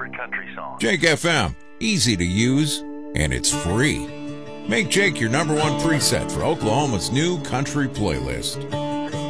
favorite country song. Jake FM, easy to use, and it's free. Make Jake your number one preset for Oklahoma's new country playlist.